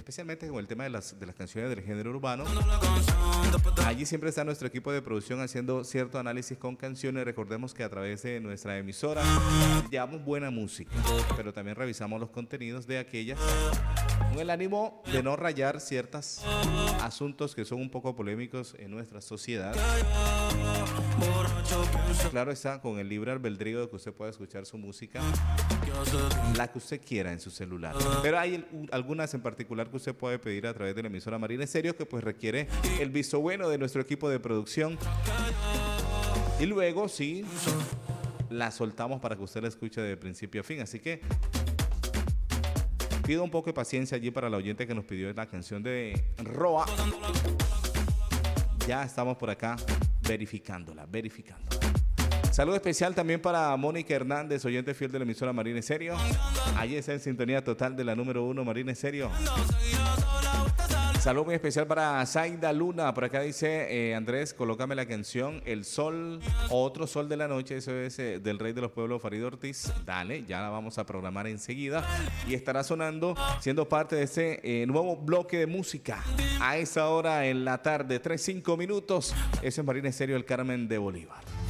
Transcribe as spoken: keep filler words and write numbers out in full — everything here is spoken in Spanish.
especialmente con el tema de las, de las canciones del género urbano. Allí siempre está nuestro equipo de producción haciendo cierto análisis con canciones. Recordemos que a través de nuestra emisora llevamos buena música, pero también revisamos los contenidos de aquellas con el ánimo de no rayar ciertos asuntos que son un poco polémicos en nuestra sociedad. Claro está, con el libre albedrío de que usted pueda escuchar su música, la que usted quiera en su celular. Pero hay algunas en particular que usted puede pedir a través de la emisora Marina Estéreo, que pues requiere el visto bueno de nuestro equipo de producción. Y luego sí, la soltamos para que usted la escuche de principio a fin. Así que pido un poco de paciencia allí para la oyente que nos pidió la canción de Roa. Ya estamos por acá verificándola, verificando. Saludo especial también para Mónica Hernández, oyente fiel de la emisora Marina Estéreo. Allí está en sintonía total de la número uno, Marina Estéreo. Saludo muy especial para Zaida Luna. Por acá dice eh, Andrés, colócame la canción El Sol, Otro Sol de la Noche. Eso es eh, del Rey de los Pueblos, Farid Ortiz. Dale, ya la vamos a programar enseguida. Y estará sonando, siendo parte de ese eh, nuevo bloque de música. A esa hora en la tarde, tres, cinco minutos. Eso es Marina Estéreo, el Carmen de Bolívar.